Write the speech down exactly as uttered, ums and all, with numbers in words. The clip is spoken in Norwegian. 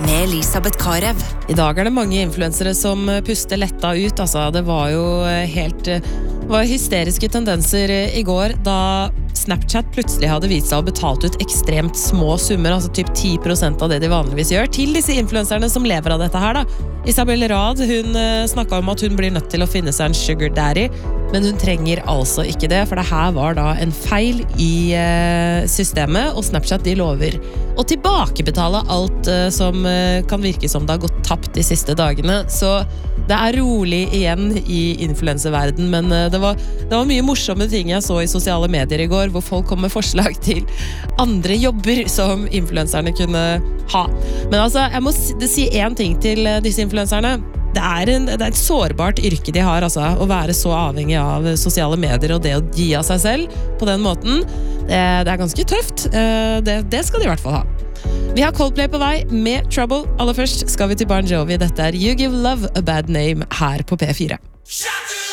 med Elisabeth Karev. I dag er det mange influensere som puster letta ut. Altså, det var jo helt det var hysteriske tendenser i går da Snapchat plutselig hadde vist seg å betalt ut ekstremt små summer, altså typ ti prosent av det de vanligvis gjør, til disse influenserne som lever av dette her da. Isabel Rad, hun snakket om at hun blir nødt til å finne seg en sugar daddy, men hun trenger altså ikke det, for det her var da en feil i systemet, og Snapchat de lover å tilbakebetale alt som kan virke som det har gått tapt de siste dagene, så det er rolig igjen i influencerverden, men det var, det var mye morsomme ting jeg så i sosiale medier i går, hvor folk kom med forslag til andre jobber som influenserne kunne ha. Men altså, jeg må si en ting til disse influenserne. Det er, en, det er et sårbart yrke de har, altså, å være så avhengig av sosiale medier og det å gi av seg selv på den måten. Det, det er ganske tøft. Det, det skal de i hvert fall ha. Vi har Coldplay på vei med Trouble. Aller først skal vi til Bon Jovi. Dette er You Give Love a Bad Name her på P fire.